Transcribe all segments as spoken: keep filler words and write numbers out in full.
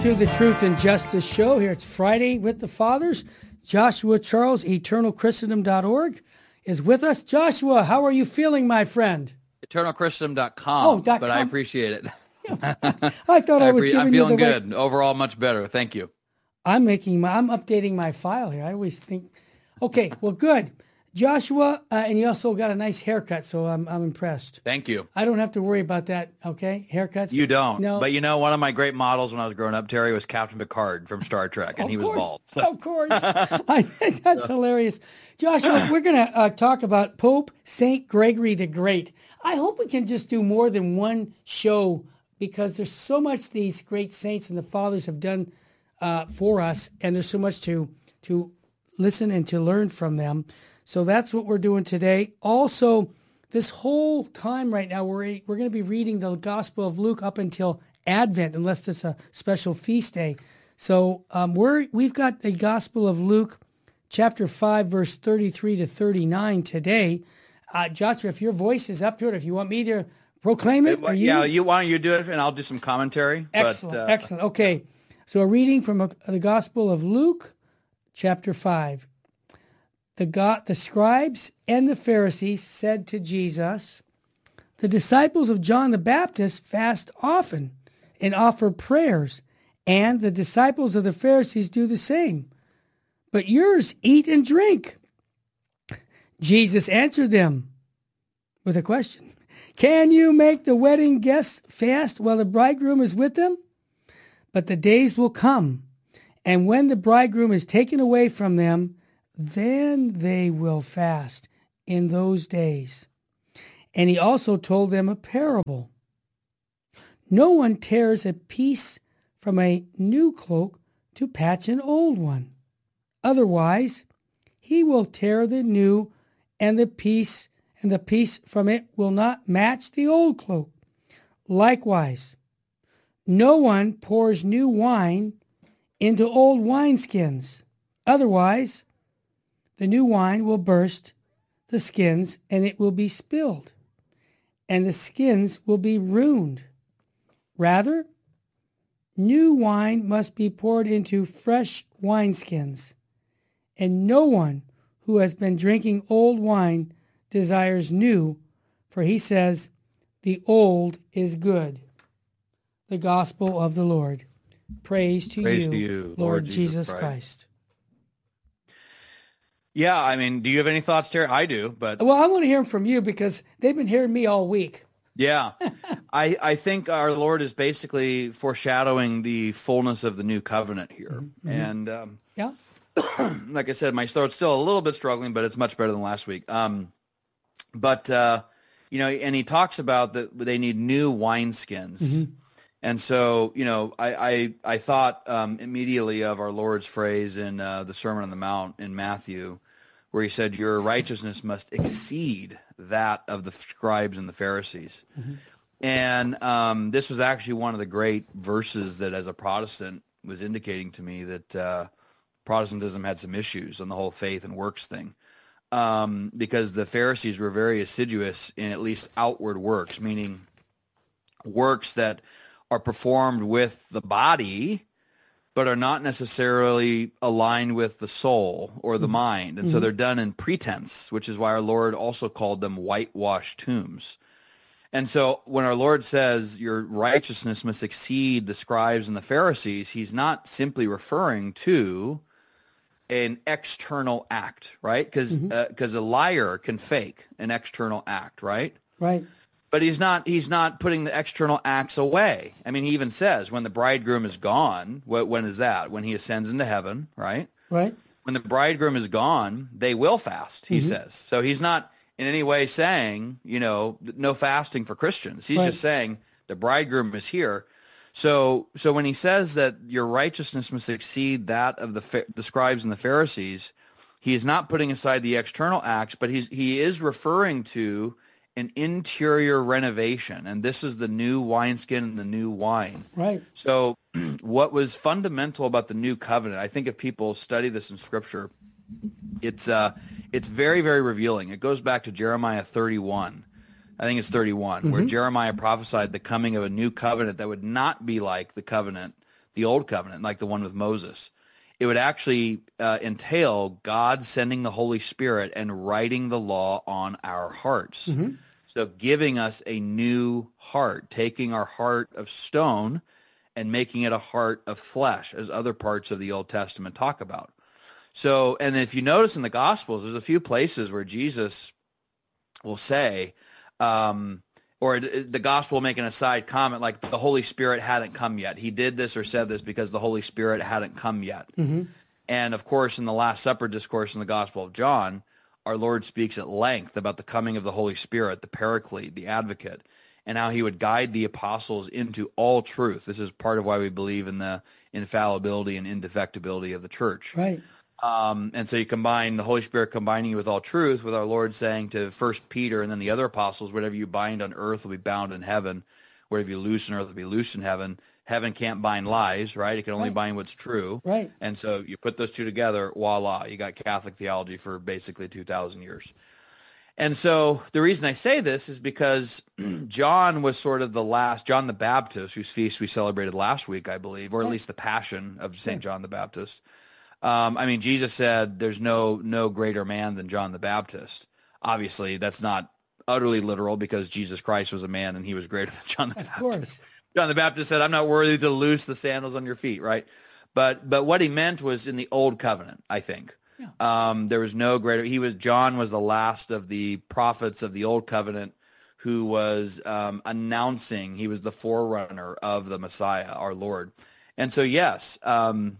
to the Truth and Justice Show. Here it's Friday with the Fathers. Joshua Charles, eternal christendom dot org, is with us. Joshua, how are you feeling, my friend? eternal christendom dot com, oh, dot but com. I appreciate it. I thought I, I was pre- giving I'm you feeling the good. Way. Overall, much better. Thank you. I'm making my, I'm updating my file here. I always think, okay, well, good. Joshua, uh, and you also got a nice haircut, so I'm I'm impressed. Thank you. I don't have to worry about that, okay? Haircuts? You don't. No. But you know, one of my great models when I was growing up, Terry, was Captain Picard from Star Trek, and of he was course, bald. So. Of course. I think that's hilarious. Joshua, we're going to uh, talk about Pope Saint Gregory the Great. I hope we can just do more than one show because there's so much these great saints and the fathers have done uh, for us, and there's so much to to listen and to learn from them. So that's what we're doing today. Also, this whole time right now, we're we're going to be reading the Gospel of Luke up until Advent, unless it's a special feast day. So um, we're we've got the Gospel of Luke, chapter five, verse thirty-three to thirty-nine today. Uh, Joshua, if your voice is up to it, if you want me to proclaim it, it you? yeah, you why don't you do it, and I'll do some commentary. Excellent, but, uh, excellent. Okay, so a reading from a, the Gospel of Luke, chapter five. The, God, the scribes and the Pharisees said to Jesus, "The disciples of John the Baptist fast often and offer prayers, and the disciples of the Pharisees do the same. But yours eat and drink." Jesus answered them with a question. "Can you make the wedding guests fast while the bridegroom is with them? But the days will come, and when the bridegroom is taken away from them, then they will fast in those days." And he also told them a parable. "No one tears a piece from a new cloak to patch an old one. Otherwise, he will tear the new, and the piece and the piece from it will not match the old cloak. Likewise, no one pours new wine into old wineskins. Otherwise, the new wine will burst the skins, and it will be spilled, and the skins will be ruined. Rather, new wine must be poured into fresh wineskins, and no one who has been drinking old wine desires new, for he says, the old is good." The Gospel of the Lord. Praise to, Praise you, to you, Lord, Lord Jesus, Jesus Christ. Christ. Yeah, I mean, do you have any thoughts, Terry? I do, but... Well, I want to hear them from you because they've been hearing me all week. Yeah, I, I think our Lord is basically foreshadowing the fullness of the new covenant here. Mm-hmm. And um, yeah, like I said, my throat's still a little bit struggling, but it's much better than last week. Um, but, uh, you know, and he talks about that they need new wineskins. Mm-hmm. And so, you know, I I, I thought um, immediately of our Lord's phrase in uh, the Sermon on the Mount in Matthew, where he said, "Your righteousness must exceed that of the scribes and the Pharisees." Mm-hmm. And um, this was actually one of the great verses that, as a Protestant, was indicating to me that uh, Protestantism had some issues on the whole faith and works thing. Um, because the Pharisees were very assiduous in at least outward works, meaning works that are performed with the body, but are not necessarily aligned with the soul or the mm-hmm. mind. And mm-hmm. so they're done in pretense, which is why our Lord also called them whitewashed tombs. And so when our Lord says your righteousness must exceed the scribes and the Pharisees, he's not simply referring to an external act, right? Because mm-hmm. uh, a liar can fake an external act, right? Right. But he's not he's not putting the external acts away. I mean, he even says when the bridegroom is gone, what, when is that? When he ascends into heaven, right? Right. When the bridegroom is gone, they will fast, he mm-hmm. says. So he's not in any way saying, you know, no fasting for Christians. He's right. just saying the bridegroom is here. So so when he says that your righteousness must exceed that of the the scribes and the Pharisees, he is not putting aside the external acts, but he's he is referring to an interior renovation, and this is the new wineskin and the new wine. Right. So what was fundamental about the new covenant, I think if people study this in Scripture, it's uh, it's very, very revealing. It goes back to Jeremiah thirty-one. I think it's thirty-one, mm-hmm. where Jeremiah prophesied the coming of a new covenant that would not be like the covenant the old covenant, like the one with Moses. It would actually uh, entail God sending the Holy Spirit and writing the law on our hearts. Mm-hmm. So giving us a new heart, taking our heart of stone and making it a heart of flesh, as other parts of the Old Testament talk about. So, and if you notice in the Gospels, there's a few places where Jesus will say, um, or the Gospel will make an aside comment like the Holy Spirit hadn't come yet. He did this or said this because the Holy Spirit hadn't come yet. Mm-hmm. And of course, in the Last Supper discourse in the Gospel of John, our Lord speaks at length about the coming of the Holy Spirit, the Paraclete, the Advocate, and how he would guide the apostles into all truth. This is part of why we believe in the infallibility and indefectibility of the church. Right. Um, and so you combine the Holy Spirit combining you with all truth with our Lord saying to First Peter and then the other apostles, whatever you bind on earth will be bound in heaven. Whatever you loose on earth will be loose in heaven. Heaven can't bind lies, right? It can only right. bind what's true. Right. And so you put those two together, voila, you got Catholic theology for basically two thousand years. And so the reason I say this is because John was sort of the last, John the Baptist, whose feast we celebrated last week, I believe, or at least the Passion of Saint John the Baptist. Um, I mean, Jesus said there's no no greater man than John the Baptist. Obviously, that's not utterly literal because Jesus Christ was a man and he was greater than John the of Baptist. Course. John the Baptist said, I'm not worthy to loose the sandals on your feet, right? But but what he meant was in the Old Covenant, I think. Yeah. Um, there was no greater. He was John was the last of the prophets of the Old Covenant who was um, announcing. He was the forerunner of the Messiah, our Lord. And so, yes, um,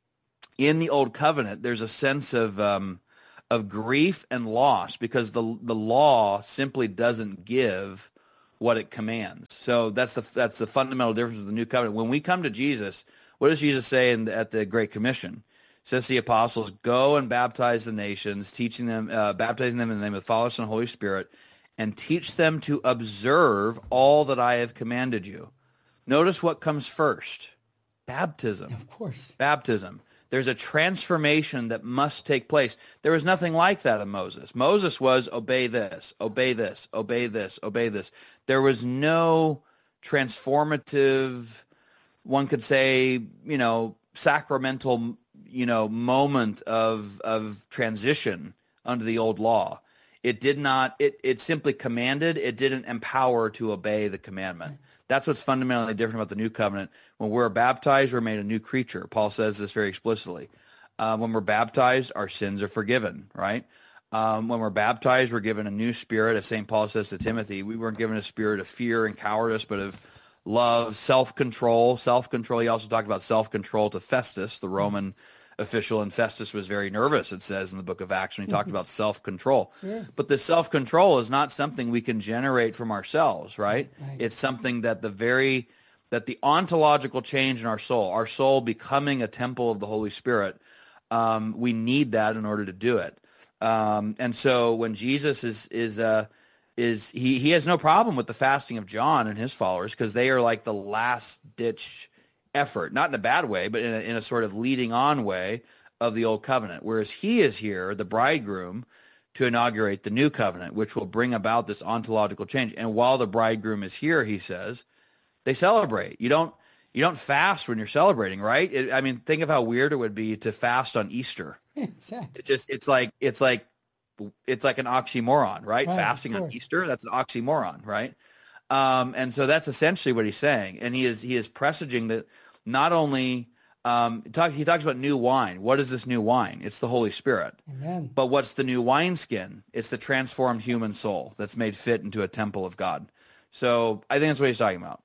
in the Old Covenant, there's a sense of um, of grief and loss because the the law simply doesn't give what it commands. So that's the that's the fundamental difference with the New Covenant. When we come to Jesus, what does Jesus say in the, at the Great Commission? It says to the apostles, go and baptize the nations, teaching them, uh, baptizing them in the name of the Father, Son, and Holy Spirit, and teach them to observe all that I have commanded you. Notice what comes first. Baptism. Of course. Baptism. There's a transformation that must take place. There was nothing like that in Moses. Moses was obey this, obey this, obey this, obey this. There was no transformative, one could say, you know, sacramental, you know, moment of of transition under the old law. It did not, it, it simply commanded, it didn't empower to obey the commandment. That's what's fundamentally different about the new covenant. When we're baptized, we're made a new creature. Paul says this very explicitly. Uh, when we're baptized, our sins are forgiven, right? Um, when we're baptized, we're given a new spirit. As Saint Paul says to Timothy, we weren't given a spirit of fear and cowardice, but of love, self-control. Self-control, he also talked about self-control to Festus, the Roman official, and Festus was very nervous, it says in the book of Acts, when he talked about self-control. Yeah. But the self-control is not something we can generate from ourselves, right? right? It's something that the very, that the ontological change in our soul, our soul becoming a temple of the Holy Spirit, um, we need that in order to do it. Um, and so when Jesus is, is, uh, is he, he has no problem with the fasting of John and his followers because they are like the last ditch effort, not in a bad way, but in a, in a sort of leading on way of the old covenant. Whereas he is here, the bridegroom, to inaugurate the new covenant, which will bring about this ontological change. And while the bridegroom is here, he says, they celebrate. You don't, you don't fast when you're celebrating, right? It, I mean, think of how weird it would be to fast on Easter. Exactly. It just, it's like, it's like, it's like an oxymoron, right? Right, Fasting on Easter, that's an oxymoron, right? Um, and so that's essentially what he's saying. And he is, he is presaging that not only, um, talk, he talks about new wine. What is this new wine? It's the Holy Spirit. Amen. But what's the new wineskin? It's the transformed human soul that's made fit into a temple of God. So I think that's what he's talking about.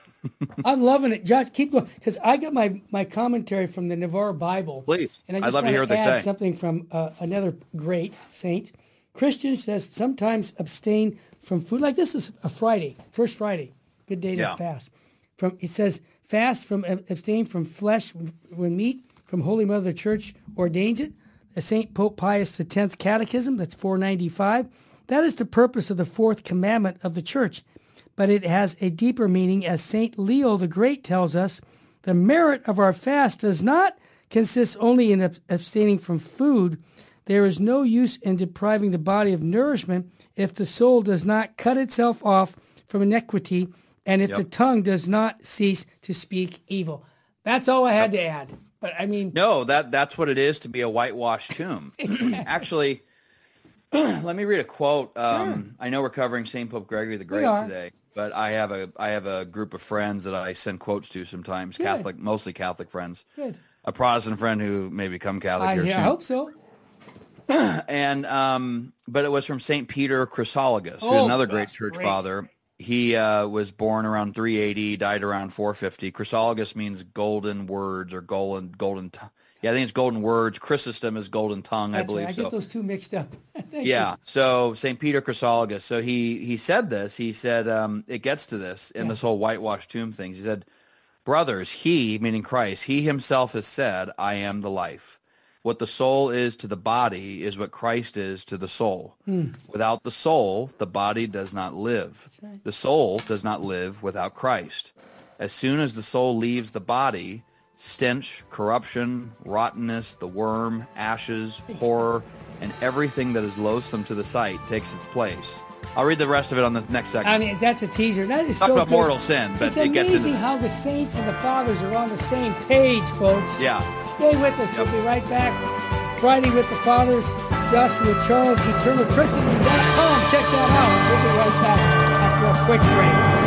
I'm loving it. Josh, keep going, because I got my, my commentary from the Navarre Bible. Please. And I just I'd love to want hear what they add say. something from uh, another great saint. Christians says sometimes abstain from food. Like this is a Friday, first Friday, good day to Yeah. fast. From it says fast from abstain from flesh when meat. From Holy Mother Church ordains it. The Saint Pope Pius the tenth Catechism. That's four ninety-five. That is the purpose of the fourth commandment of the Church. But it has a deeper meaning, as Saint Leo the Great tells us. The merit of our fast does not consist only in abstaining from food. There is no use in depriving the body of nourishment if the soul does not cut itself off from iniquity and if Yep. the tongue does not cease to speak evil. That's all I had to add. But I mean, no, that that's what it is to be a whitewashed tomb. Exactly. Actually, let me read a quote. Um, sure. I know we're covering Saint Pope Gregory the Great today, but I have a I have a group of friends that I send quotes to sometimes. Good. Catholic, mostly Catholic friends. Good. A Protestant friend who may become Catholic I, here yeah, soon. I hope so. and um, but it was from Saint Peter Chrysologus, oh, who's another great church great. father. He uh, was born around three eighty, died around four fifty. Chrysologus means golden words or golden golden. T- yeah, I think it's golden words. Chrysostom is golden tongue. That's I believe right. I so. get those two mixed up. yeah. You. So Saint Peter Chrysologus. So he he said this. He said um, it gets to this in yeah. this whole whitewashed tomb thing. He said, "Brothers, he, meaning Christ, he himself has said, I am the life. What the soul is to the body is what Christ is to the soul. Hmm. Without the soul, the body does not live. That's right. The soul does not live without Christ. As soon as the soul leaves the body, stench, corruption, rottenness, the worm, ashes, horror, and everything that is loathsome to the sight takes its place." I'll read the rest of it on the next segment. I mean, that's a teaser. That is Talk so about good. mortal sin, but it's it gets into amazing how the saints and the fathers are on the same page, folks. Yeah. Stay with us. Yep. We'll be right back. Friday with the Fathers, Joshua Charles, eternal christendom dot com. Check that out. We'll be right back after a quick break.